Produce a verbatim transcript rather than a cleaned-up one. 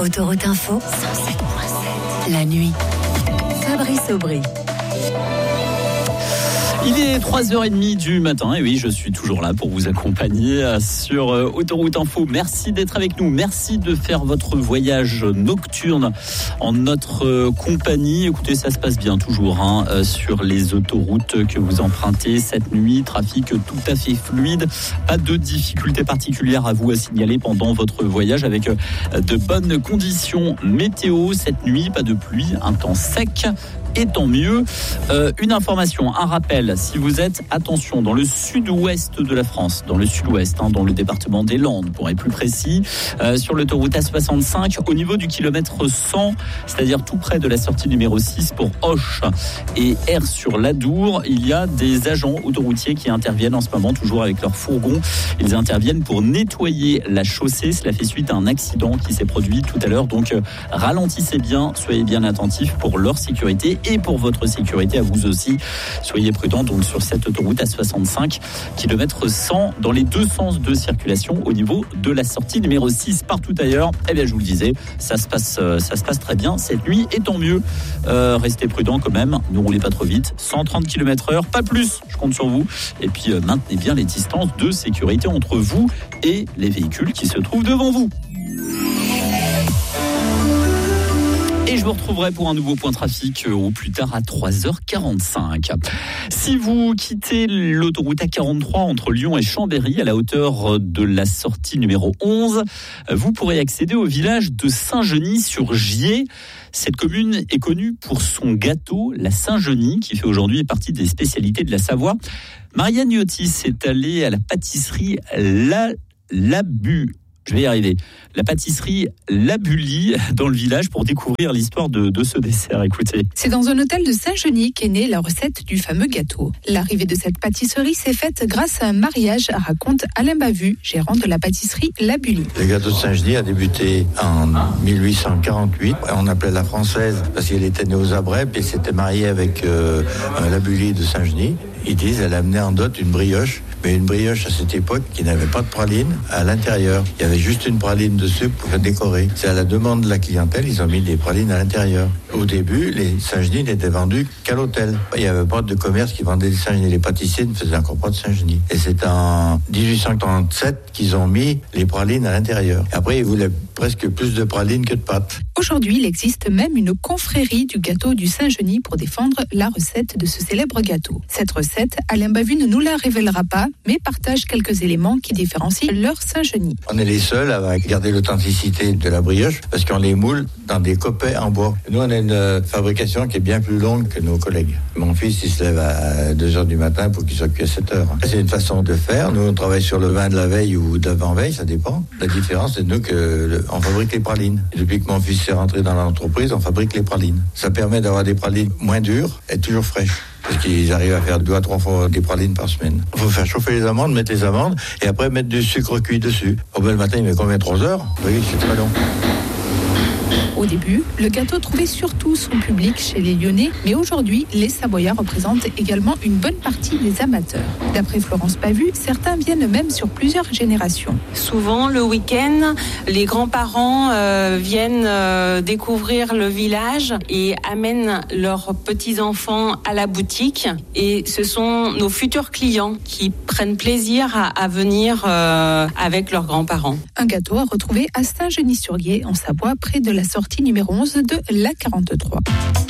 Autoroute Info, cent sept virgule sept. La nuit. Fabrice Aubry. Il est trois heures trente du matin et oui, je suis toujours là pour vous accompagner sur Autoroute Info. Merci d'être avec nous, merci de faire votre voyage nocturne en notre compagnie. Écoutez, ça se passe bien toujours hein, sur les autoroutes que vous empruntez cette nuit. Trafic tout à fait fluide, pas de difficultés particulières à vous à signaler pendant votre voyage avec de bonnes conditions météo cette nuit. Pas de pluie, un temps sec. Et tant mieux. Euh, une information, un rappel, si vous êtes, attention, dans le sud-ouest de la France, dans le sud-ouest, hein, dans le département des Landes, pour être plus précis, euh, sur l'autoroute A soixante-cinq, au niveau du kilomètre cent, c'est-à-dire tout près de la sortie numéro six pour Auch et R sur l'Adour, il y a des agents autoroutiers qui interviennent en ce moment, toujours avec leur fourgon. Ils interviennent pour nettoyer la chaussée. Cela fait suite à un accident qui s'est produit tout à l'heure. Donc, euh, ralentissez bien, soyez bien attentifs pour leur sécurité et pour votre sécurité à vous aussi. Soyez prudents donc sur cette autoroute A soixante-cinq, kilomètre cent dans les deux sens de circulation au niveau de la sortie numéro six. Partout ailleurs, eh bien je vous le disais, ça se passe, ça se passe très bien cette nuit et tant mieux. Euh, restez prudents quand même, ne roulez pas trop vite, cent trente kilomètres heure, pas plus, je compte sur vous. Et puis euh, maintenez bien les distances de sécurité entre vous et les véhicules qui se trouvent devant vous. Et je vous retrouverai pour un nouveau point trafic au plus tard à trois heures quarante-cinq. Si vous quittez l'autoroute A quarante-trois entre Lyon et Chambéry à la hauteur de la sortie numéro onze, vous pourrez accéder au village de Saint-Genis-sur-Gier. Cette commune est connue pour son gâteau, la Saint-Genis, qui fait aujourd'hui partie des spécialités de la Savoie. Marianne Yotis est allée à la pâtisserie La Labu. Je vais y arriver. La pâtisserie Labully dans le village pour découvrir l'histoire de, de ce dessert. Écoutez. C'est dans un hôtel de Saint-Genis qu'est née la recette du fameux gâteau. L'arrivée de cette pâtisserie s'est faite grâce à un mariage, raconte Alain Bavu, gérant de la pâtisserie Labully. Le gâteau de Saint-Genis a débuté en mille huit cent quarante-huit. On appelait la française parce qu'elle était née aux Abrèbes et s'était mariée avec euh, un Labully de Saint-Genis. Ils disent qu'elle amenait en dot une brioche, mais une brioche à cette époque qui n'avait pas de praline à l'intérieur. Il y avait juste une praline dessus pour décorer. C'est à la demande de la clientèle, ils ont mis des pralines à l'intérieur. Au début, les Saint-Genis n'étaient vendus qu'à l'hôtel. Il n'y avait pas de commerce qui vendait des Saint-Genis. Les pâtissiers ne faisaient encore pas de Saint-Genis. Et c'est en dix-huit cent trente-sept qu'ils ont mis les pralines à l'intérieur. Après, ils voulaient presque plus de pralines que de pâtes. Aujourd'hui, il existe même une confrérie du gâteau du Saint-Genis pour défendre la recette de ce célèbre gâteau. Cette recette, Alain Bavu ne nous la révélera pas, mais partage quelques éléments qui différencient leur Saint-Genis. On est les seuls à garder l'authenticité de la brioche parce qu'on les moule dans des copeaux en bois. Nous, on a une fabrication qui est bien plus longue que nos collègues. Mon fils, il se lève à deux heures du matin pour qu'il soit cuit à sept heures. C'est une façon de faire. Nous, on travaille sur le vin de la veille ou d'avant-veille, ça dépend. La différence, c'est nous que le, on fabrique les pralines. Et depuis que mon fils est rentré dans l'entreprise, on fabrique les pralines. Ça permet d'avoir des pralines moins dures et toujours fraîches. Parce qu'ils arrivent à faire deux à trois fois des pralines par semaine. Il faut faire chauffer les amandes, mettre les amandes, et après mettre du sucre cuit dessus. Au bel matin, il met combien? Trois heures? Oui, c'est très long. Au début, le gâteau trouvait surtout son public chez les Lyonnais, mais aujourd'hui, les Savoyards représentent également une bonne partie des amateurs. D'après Florence Bavu, certains viennent même sur plusieurs générations. Souvent, le week-end, les grands-parents euh, viennent euh, découvrir le village et amènent leurs petits-enfants à la boutique. Et ce sont nos futurs clients qui prennent plaisir à, à venir euh, avec leurs grands-parents. Un gâteau à retrouver à Saint-Genis-sur-Gier, en Savoie, près de la sortie numéro onze de l'A quarante-trois.